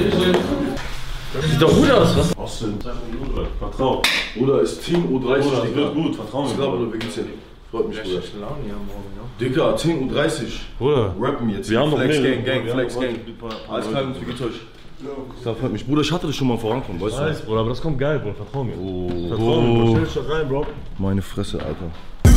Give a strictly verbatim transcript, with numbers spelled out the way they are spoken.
Das sieht doch gut aus, was? Was denn? Vertrau. Bruder, ist Team U dreißig, Bruder, Digga. wird gut, vertrau mir. Ich glaube, du wirklich freut mich, Bruder. Laune hier morgen, ja. Digga, zehn U dreißig. Bruder, Rappen jetzt. wir haben noch Flex mehrere, Gang, Gang, wir Flex haben Gang. noch Alles klar, uns, wie geht's euch? Das freut mich. Bruder, ich hatte das schon mal vorankommen, weißt du? Weiß, Bruder, aber das kommt geil, Bruder, vertrau mir. Oh, Vertrau mir, Bro. Stell dich doch rein, Bro. Meine Fresse, Alter.